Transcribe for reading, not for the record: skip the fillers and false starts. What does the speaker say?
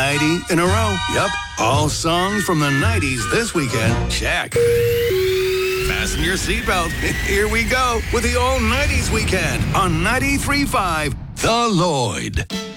90 in a row. Yep. All songs from the 90s this weekend. Check. Fasten your seatbelt. Here we go with the all 90s weekend on 93.5 The Lloyd.